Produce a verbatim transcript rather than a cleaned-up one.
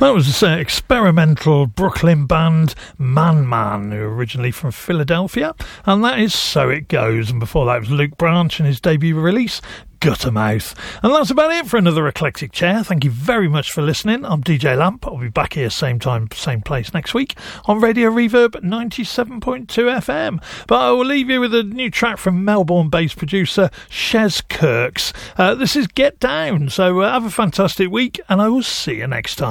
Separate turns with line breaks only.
That was uh, experimental Brooklyn band Man Man, who are originally from Philadelphia, and that is So It Goes. And before that was Luke Branch and his debut release, Guttermouth. And that's about it for another Eclectic Chair. Thank you very much for listening. I'm D J Lamp. I'll be back here same time, same place next week on Radio Reverb ninety-seven point two F M. But I will leave you with a new track from Melbourne-based producer Shez Kirks. Uh, this is Get Down. So uh, have a fantastic week, and I will see you next time.